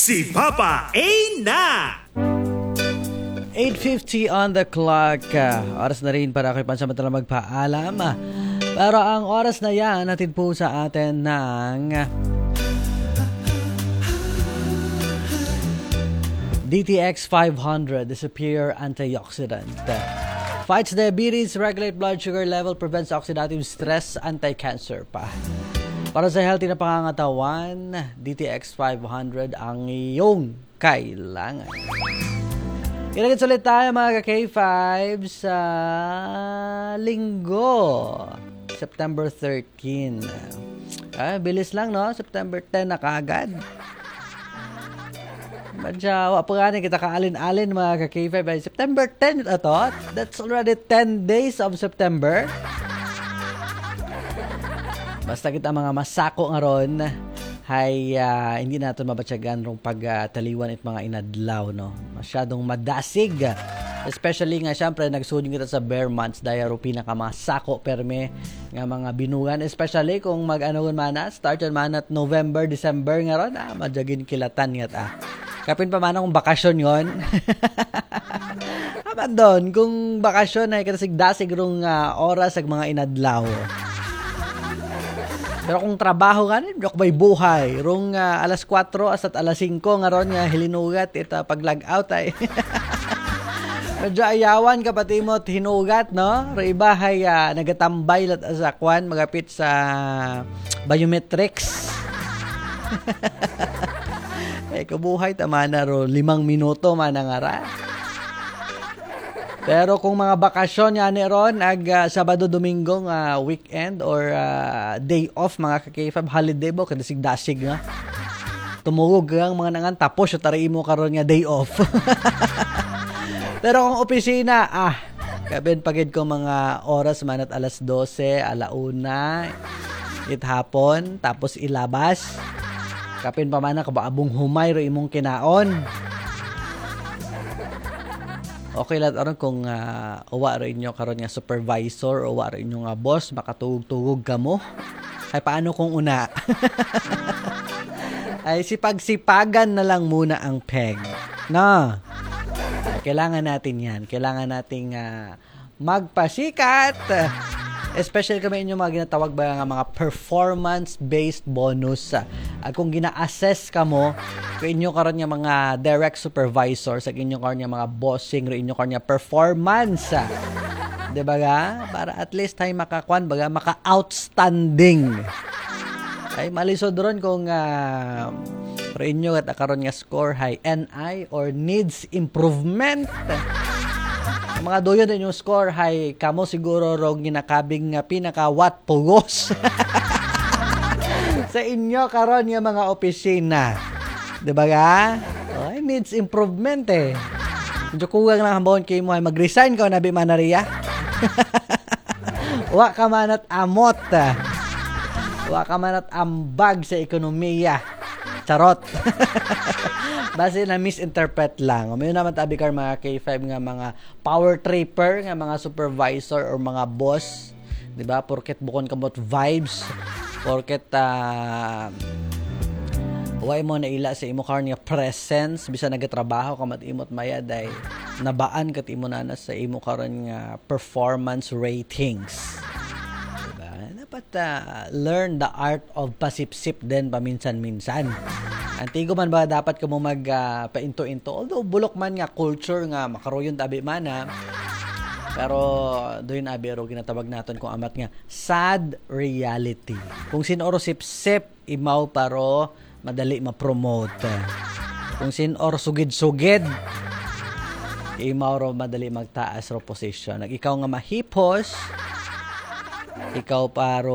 Si Papa A na! 8:50 on the clock. Oras na rin para kayo pansamantala magpaalam. Pero ang oras na yan, natin po sa atin ng DTX 500, the superior antioxidant. Fights diabetes, regulate blood sugar level, prevents oxidative stress, anti-cancer pa. Para sa healthy na pangangatawan, DTX 500 ang iyong kailangan. Ilagay ulit tayo mga ka-K5 sa linggo, September 13. Bilis lang, no? September 10 na kaagad. Madya, wapuganin kita kaalin-alin mga ka-K5. September 10 ito. That's already 10 days of September. Basta kita mga masako nga ron, hindi natin mabatsyagan rong pagtaliwan at mga inadlaw, no? Masyadong madasig. Especially nga, syempre, nagsunyong kita sa bare months dahil pinakamasako perme nga mga binugan. Especially kung mag-ano man na, start yun man at November, December nga ron, madyagin kilatan nga Kapin pa man kung bakasyon yon. Aman doon, kung bakasyon ay kasig-dasig rong oras ag mga inadlaw. Pero kung trabaho ka rin, may buhay. Rong alas 4 at alas 5 nga ron nga hilinugat ita pag-log out ay. Medyo ayawan kapati mo hinugat, no? Iba ay nagatambay lat sa kwan, magapit sa biometrics. Kabuhay tama na ro 5 minuto manangara. Pero kung mga bakasyon yan ron, Sabado, Domingo, weekend or day off, mga ka-K5, holiday mo, kadasig-dasig nga. Tumugog ang mga nangan, tapos yung tariin mo karon nga day off. Pero kung opisina, kabin pagid ko mga oras man at alas 12, alauna, hapon, tapos ilabas. Kapin pa man kabaabong humay ro imong kinaon. Okay lang aron kung uwa rin nyo karon nga supervisor o uwa rin nyo nga boss, makatugog-tugog ka mo. Ay paano kung una? Ay sipag-sipagan na lang muna ang peg. No? Kailangan natin yan. Kailangan nating magpasikat. Especially kami inyo mga ginatawag ba nga mga performance-based bonus. Kung gina-assess ka mo, kung inyo karon nga mga direct supervisor, sa inyo karon nga mga bossing, ro inyo karon nga performance. Diba ga? Para at least tayo maka-kwan, maka-outstanding. Ay malisod ron kung ro inyo at karon nga score high NI or needs improvement. Mga doyon din yung score high, kamo siguro ro ginakabing nga pinaka-wat pugos. Sa inyo karon nga mga opisina. 'Di ba ga? Needs improvement Medyo kuwang lang hambon kay mo ay mag-resign ka na bi Manaria. Wa ka man at amot. Wa ka man at ambag sa ekonomiya. Charot. Base na misinterpret lang. May naman tabi kar mga K5 nga mga power tripper, nga mga supervisor or mga boss. 'Di ba? Porket bukon kamot vibes, porket way mo na ila sa imo karon nga presence bisan nagatrabaho ka mat imot mayad ay nabaan kat imo na sa imo karon nga performance ratings. Diba? Dapat learn the art of pasipsip din paminsan-minsan. Antigo man ba dapat ka mo mag painto-into, although bulok man nga culture nga makaroyon tabi man pero doon abiro ginatawag naton kung amat nga sad reality. Kung sinoro sip-sip imaw paro madali ma-promote. Kung sinor sugid-sugid imaw ro madali magtaas ro position. Ikaw nga mahipos, ikaw paro